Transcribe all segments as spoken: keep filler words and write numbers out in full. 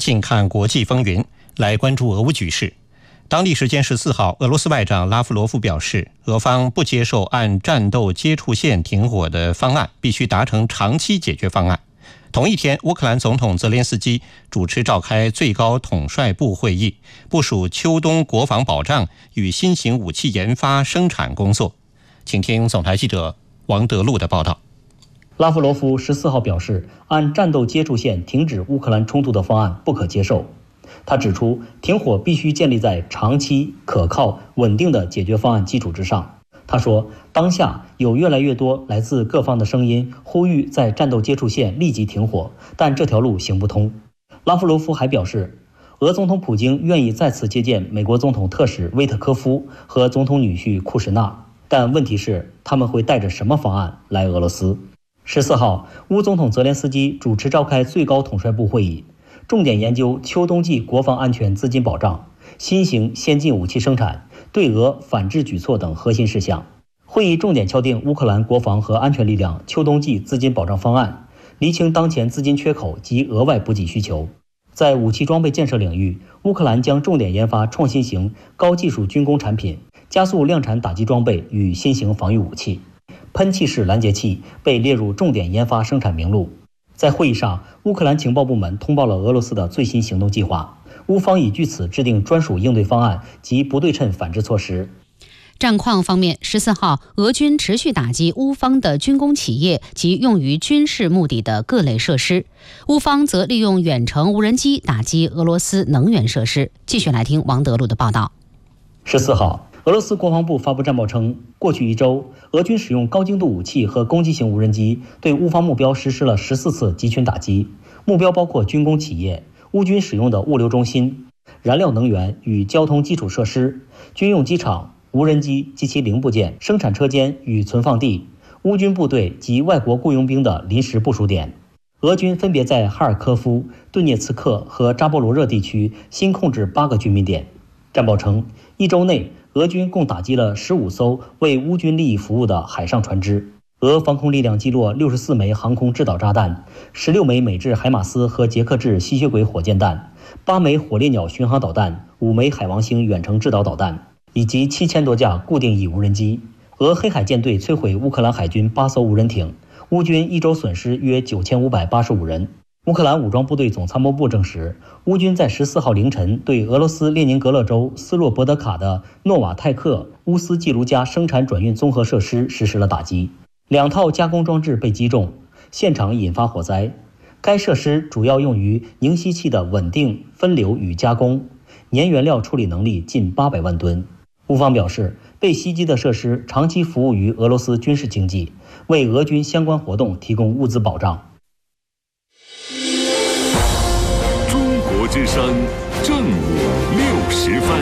近看国际风云，来关注俄乌局势。当地时间十四号，俄罗斯外长拉夫罗夫表示，俄方不接受按战斗接触线停火的方案，必须达成长期解决方案。同一天，乌克兰总统泽连斯基主持召开最高统帅部会议，部署秋冬国防保障与新型武器研发生产工作。请听总台记者王德禄的报道。 拉夫罗夫十四号表示，按战斗接触线停止乌克兰冲突的方案不可接受。他指出，停火必须建立在长期、可靠、稳定的解决方案基础之上。他说，当下有越来越多来自各方的声音呼吁在战斗接触线立即停火，但这条路行不通。拉夫罗夫还表示，俄总统普京愿意再次接见美国总统特使威特科夫和总统女婿库什纳，但问题是他们会带着什么方案来俄罗斯。十四号，乌总统泽连斯基主持召开最高统帅部会议，重点研究秋冬季国防安全资金保障、新型先进武器生产、对俄反制举措等核心事项。会议重点敲定乌克兰国防和安全力量秋冬季资金保障方案，厘清当前资金缺口及额外补给需求。在武器装备建设领域，乌克兰将重点研发创新型高技术军工产品，加速量产打击装备与新型防御武器。喷气式拦截器被列入重点研发生产名录。在会议上，乌克兰情报部门通报了俄罗斯的最新行动计划，乌方已据此制定专属应对方案及不对称反制措施。 战况方面，十四号，俄军持续打击乌方的军工企业及用于军事目的的各类设施，乌方则利用远程无人机打击俄罗斯能源设施。继续来听王德禄的报道。 十四号，俄罗斯国防部发布战报称，过去一周，俄军使用高精度武器和攻击型无人机对乌方目标实施了十四次集群打击，目标包括军工企业、乌军使用的物流中心、燃料能源与交通基础设施、军用机场、无人机及其零部件、生产车间与存放地、乌军部队及外国雇佣兵的临时部署点。俄军分别在哈尔科夫、顿涅茨克和扎波罗热地区新控制八个居民点。战报称，一周内，俄军共打击了十五艘为乌军利益服务的海上船只。俄防空力量击落六十四枚航空制导炸弹，十六枚美制海马斯和捷克制吸血鬼火箭弹，八枚火烈鸟巡航导弹，五枚海王星远程制导导弹，以及七千多架固定翼无人机。俄黑海舰队摧毁乌克兰海军八艘无人艇，乌军一周损失约九千五百八十五人。乌克兰武装部队总参谋部证实，乌军在十四号凌晨对俄罗斯列宁格勒州斯洛伯德卡的诺瓦泰克乌斯季卢加生产转运综合设施实施了打击，两套加工装置被击中，现场引发火灾。该设施主要用于凝吸气的稳定、分流与加工，年原料处理能力近八百万吨。乌方表示，被袭击的设施长期服务于俄罗斯军事经济，为俄军相关活动提供物资保障。 中国之声正午六时分。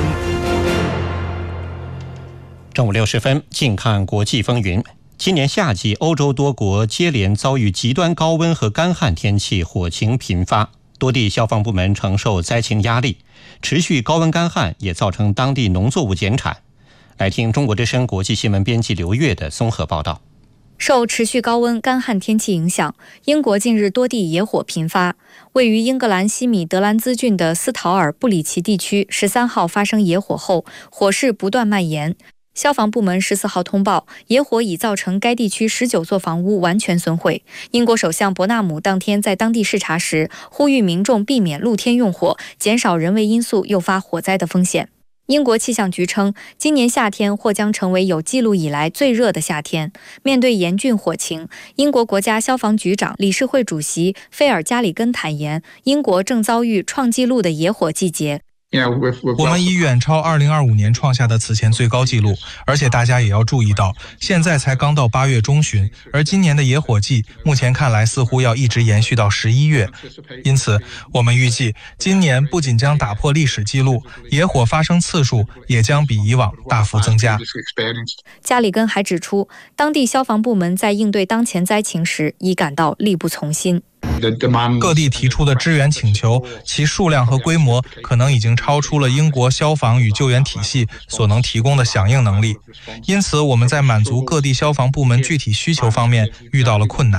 正午六十分，近看国际风云。今年夏季，欧洲多国接连遭遇极端高温和干旱天气，火情频发，多地消防部门承受灾情压力。持续高温干旱也造成当地农作物减产。来听中国之声国际新闻编辑刘越的综合报道。 受持续高温干旱天气影响，英国近日多地野火频发。位于英格兰西米德兰兹郡的斯陶尔布里奇地区十三号发生野火后，火势不断蔓延。消防部门十四号通报，野火已造成该地区十九座房屋完全损毁。英国首相伯纳姆当天在当地视察时，呼吁民众避免露天用火，减少人为因素诱发火灾的风险。英国气象局称，今年夏天或将成为有记录以来最热的夏天。面对严峻火情，英国国家消防局长理事会主席菲尔加里根坦言，英国正遭遇创纪录的野火季节。 我们已远超二零二五年创下的此前最高纪录，而且大家也要注意到，现在才刚到八月中旬，而今年的野火季目前看来似乎要一直延续到十一月。因此，我们预计今年不仅将打破历史纪录，野火发生次数也将比以往大幅增加。 加里根还指出，当地消防部门在应对当前灾情时已感到力不从心。 各地提出的支援请求，其数量和规模可能已经超出了英国消防与救援体系所能提供的响应能力，因此我们在满足各地消防部门具体需求方面遇到了困难。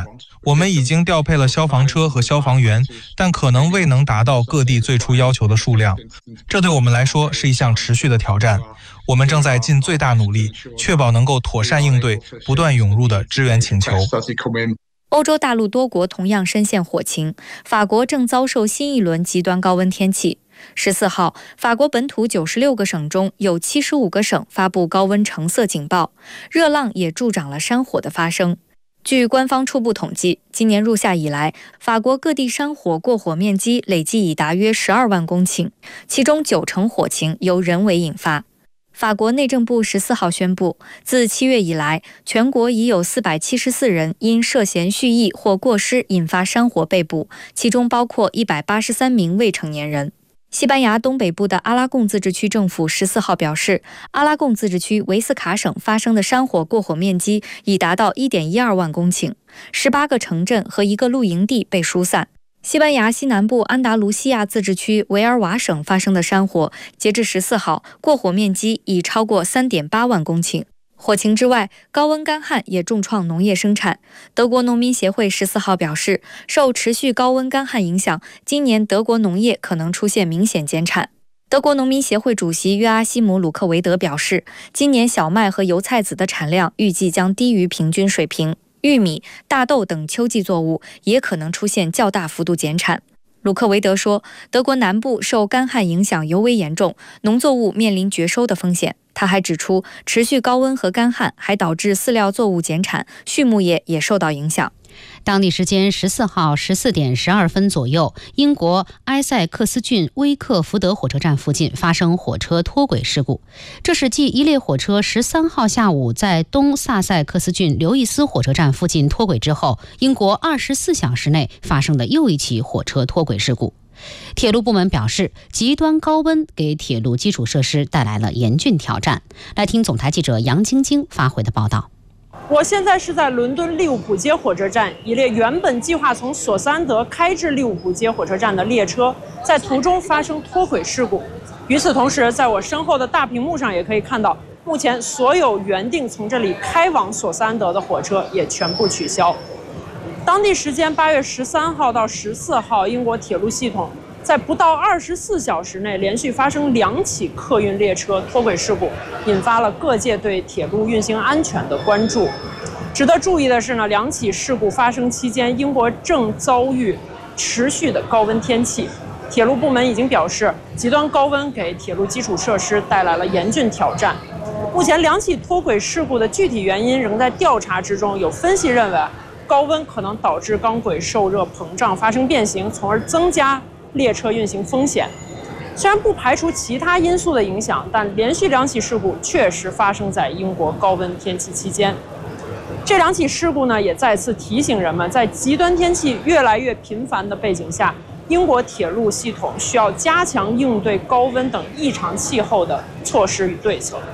我们已经调配了消防车和消防员，但可能未能达到各地最初要求的数量。这对我们来说是一项持续的挑战。我们正在尽最大努力，确保能够妥善应对不断涌入的支援请求。 欧洲大陆多国同样深陷火情，法国正遭受新一轮极端高温天气。十四号，法国本土九十六个省中有七十五个省发布高温橙色警报，热浪也助长了山火的发生。据官方初步统计，今年入夏以来，法国各地山火过火面积累计已达约十二万公顷，其中九成火情由人为引发。法国内政部十四号宣布，自七月以来，全国已有四百七十四人因涉嫌蓄意或过失引发山火被捕，其中包括一百八十三名未成年人。西班牙东北部的阿拉贡自治区政府十四号表示，阿拉贡自治区维斯卡省发生的山火过火面积已达到 一点一二万公顷，十八个城镇和一个露营地被疏散。西班牙西南部安达卢西亚自治区维尔瓦省发生的山火，截至十四号，过火面积已超过 三点八万公顷。火情之外，高温干旱也重创农业生产。德国农民协会十四号表示，受持续高温干旱影响，今年德国农业可能出现明显减产。德国农民协会主席约阿希姆·鲁克维德表示，今年小麦和油菜籽的产量预计将低于平均水平。玉米、大豆等秋季作物也可能出现较大幅度减产。鲁克维德说，德国南部受干旱影响尤为严重，农作物面临绝收的风险。他还指出，持续高温和干旱还导致饲料作物减产，畜牧业也受到影响。 当地时间十四号十四点十二分左右，英国埃塞克斯郡威克福德火车站附近发生火车脱轨事故。这是继一列火车十三号下午在东萨塞克斯郡刘易斯火车站附近脱轨之后，英国二十四小时内发生的又一起火车脱轨事故。铁路部门表示，极端高温给铁路基础设施带来了严峻挑战。来听总台记者杨晶晶发回的报道。 我现在是在伦敦利物浦街火车站，一列原本计划从索桑德开至利物浦街火车站的列车在途中发生脱轨事故。与此同时，在我身后的大屏幕上也可以看到，目前所有原定从这里开往索桑德的火车也全部取消。当地时间八月十三号到十四号，英国铁路系统在不到二十四小时内连续发生两起客运列车脱轨事故，引发了各界对铁路运行安全的关注。值得注意的是呢，两起事故发生期间，英国正遭遇持续的高温天气。铁路部门已经表示，极端高温给铁路基础设施带来了严峻挑战。目前两起脱轨事故的具体原因仍在调查之中，有分析认为，高温可能导致钢轨受热膨胀发生变形，从而增加列车运行风险。虽然不排除其他因素的影响，但连续两起事故确实发生在英国高温天气期间。这两起事故呢，也再次提醒人们，在极端天气越来越频繁的背景下，英国铁路系统需要加强应对高温等异常气候的措施与对策。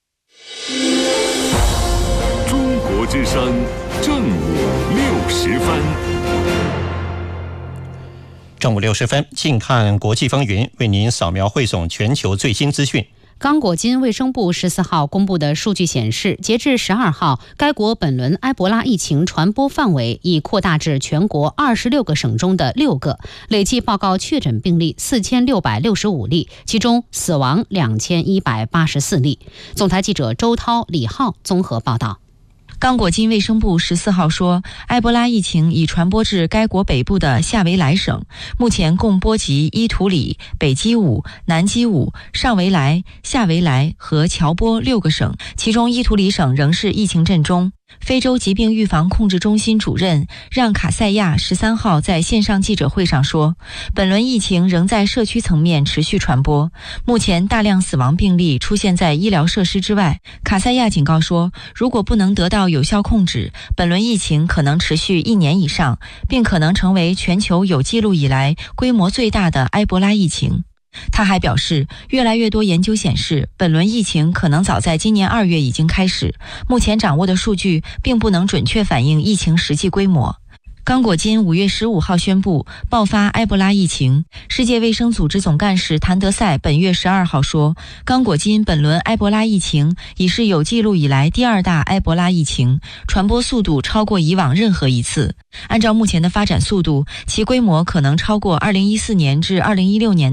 中国之声正午六时分。 正午六十分，近看国际风云，为您扫描汇总全球最新资讯。 刚果金卫生部十四号公布的数据显示，截至十二号，该国本轮埃博拉疫情传播范围已扩大至全国二十六个省中的六个，累计报告确诊病例四千六百六十五例，其中死亡两千一百八十四例。总台记者周涛、李浩综合报道。 刚果金卫生部十四号说，埃博拉疫情已传播至该国北部的夏维莱省，目前共波及伊图里、北基武、南基武、上维莱、夏维莱和乔波六个省，其中伊图里省仍是疫情阵中。非洲疾病预防控制中心主任让卡塞亚十三号在线上记者会上说，本轮疫情仍在社区层面持续传播，目前大量死亡病例出现在医疗设施之外。卡塞亚警告说，如果不能得到有效控制，本轮疫情可能持续一年以上，并可能成为全球有记录以来规模最大的埃博拉疫情。他还表示，越来越多研究显示，本轮疫情可能早在今年二月已经开始，目前掌握的数据并不能准确反映疫情实际规模。 刚果金五月十五号宣布爆发埃博拉疫情。世界卫生组织总干事谭德赛本月十二号说，刚果金本轮埃博拉疫情已是有记录以来第二大埃博拉疫情，传播速度超过以往任何一次。按照目前的发展速度，其规模可能超过二零一四年至二零一六年